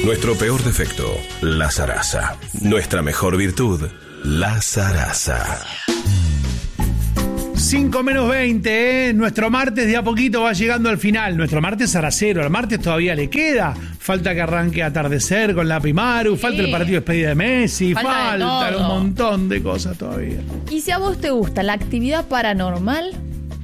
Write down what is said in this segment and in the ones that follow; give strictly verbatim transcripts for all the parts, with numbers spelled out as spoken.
Nuestro peor defecto, la zaraza. Nuestra mejor virtud, la zaraza. cinco menos veinte, ¿eh? Nuestro martes de a poquito va llegando al final. Nuestro martes zaracero. Al martes todavía le queda. Falta que arranque Atardecer con la Pimaru. Falta sí. el partido de despedida de Messi. Falta, falta de un montón de cosas todavía. Y si a vos te gusta la actividad paranormal,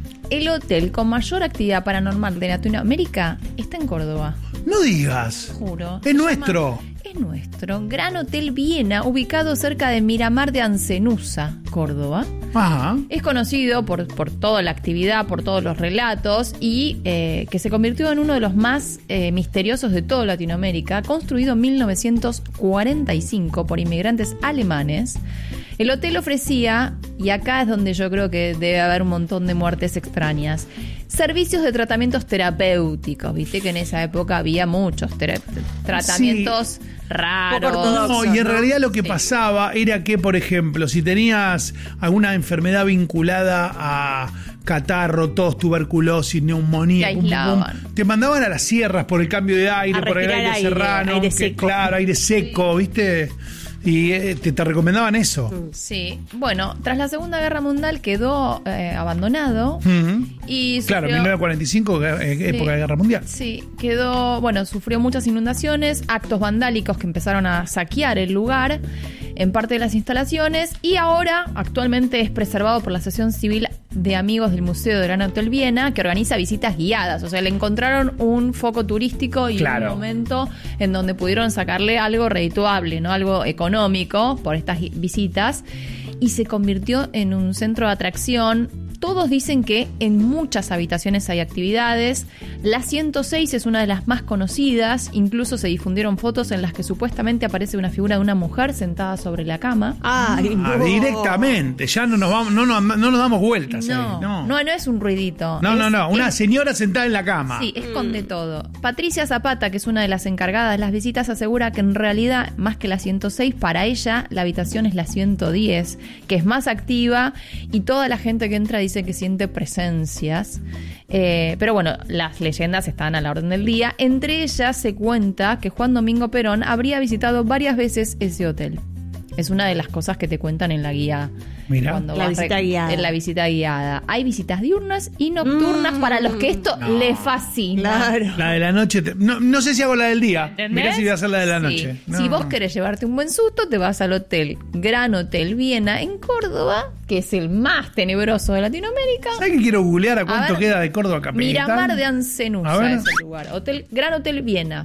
el hotel con mayor actividad paranormal de Latinoamérica está en Córdoba. No digas. Juro. Es nuestro. Es nuestro. Gran Hotel Viena, ubicado cerca de Miramar de Ancenusa, Córdoba. Ajá. Es conocido por, por toda la actividad, por todos los relatos y eh, que se convirtió en uno de los más eh, misteriosos de toda Latinoamérica, construido en mil novecientos cuarenta y cinco por inmigrantes alemanes. El hotel ofrecía, y acá es donde yo creo que debe haber un montón de muertes extrañas, servicios de tratamientos terapéuticos. Viste que en esa época había muchos tera- tratamientos sí. raros. No, y en ¿no? realidad lo que sí. pasaba era que, por ejemplo, si tenías alguna enfermedad vinculada a catarro, tos, tuberculosis, neumonía, pum, pum, pum, te mandaban a las sierras por el cambio de aire, por el aire, aire serrano, aire que, seco. claro, aire seco, sí. ¿viste? Y eh, te, te recomendaban eso. Sí. Bueno, tras la Segunda Guerra Mundial quedó eh, abandonado. Uh-huh. Y sufrió, claro, mil novecientos cuarenta y cinco, eh, sí, época de Guerra Mundial. Sí, quedó, bueno, sufrió muchas inundaciones, actos vandálicos que empezaron a saquear el lugar en parte de las instalaciones y ahora actualmente es preservado por la Asociación Civil de Amigos del Museo de Gran Hotel Viena, que organiza visitas guiadas. O sea, le encontraron un foco turístico y claro. un momento en donde pudieron sacarle algo redituable, ¿no? Algo económico por estas visitas, y se convirtió en un centro de atracción. Todos dicen que en muchas habitaciones hay actividades. La ciento seis es una de las más conocidas. Incluso se difundieron fotos en las que supuestamente aparece una figura de una mujer sentada sobre la cama. Ay, no. Ah, directamente. Ya no nos vamos, no nos, no nos damos vueltas. No, ahí. no, no, no es un ruidito. No, es, no, no. Una es, señora sentada en la cama. Sí, esconde mm. todo. Patricia Zapata, que es una de las encargadas de las visitas, asegura que en realidad, más que la ciento seis, para ella la habitación es la ciento diez, que es más activa y toda la gente que entra dice que siente presencias. Eh, pero bueno, las leyendas están a la orden del día. Entre ellas se cuenta que Juan Domingo Perón habría visitado varias veces ese hotel. Es una de las cosas que te cuentan en la guía. Mira, cuando la vas visita re- guiada. En la visita guiada. Hay visitas diurnas y nocturnas mm, para los que esto no. les fascina. Claro. La de la noche. Te, no, no sé si hago la del día. ¿Entendés? Mirá si voy a hacer la de la Sí. noche. No. Si vos querés llevarte un buen susto, te vas al hotel Gran Hotel Viena en Córdoba, que es el más tenebroso de Latinoamérica. ¿Sabes que quiero googlear a cuánto A ver, queda de Córdoba capital? Miramar de A Ancenusa ver. es el lugar. Hotel, Gran Hotel Viena.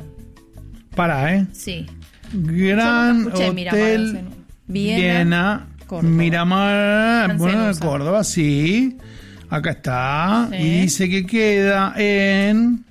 Pará, ¿eh? Sí. Gran Yo nunca escuché Miramar de Hotel Ancenusa. Viena, Viena, Córdoba. Miramar, bueno, Ancenusa. Córdoba, sí. Acá está. Sí. Y dice que queda en...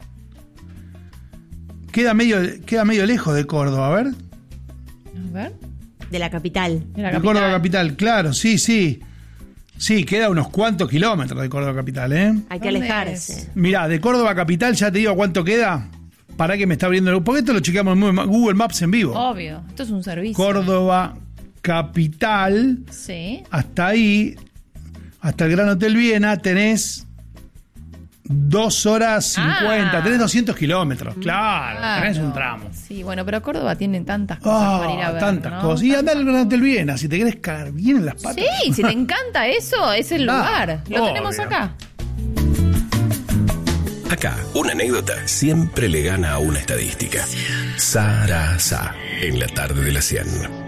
Queda medio, queda medio lejos de Córdoba, a ver. A ver. De la capital. De la De capital. Córdoba capital, claro, sí, sí. Sí, queda unos cuantos kilómetros de Córdoba capital, ¿eh? Hay que ¿Dónde alejarse. es? Mirá, de Córdoba capital, ya te digo cuánto queda. Pará que me está abriendo... Porque esto lo chequeamos en Google Maps en vivo. Obvio. Esto es un servicio. Córdoba capital, Sí. hasta ahí, hasta el Gran Hotel Viena, tenés dos horas cincuenta, Ah. tenés doscientos kilómetros, claro, Claro. tenés un tramo. Sí, bueno, pero Córdoba tiene tantas cosas Ah, para ir a ver, tantas ¿no? cosas. Y andá al Gran Hotel Viena, si te querés caer bien en las patas. Sí, si te encanta eso, es el Ah, lugar. Lo obvio. tenemos acá. Acá, una anécdota siempre le gana a una estadística. Sarasa, en la tarde de la cien.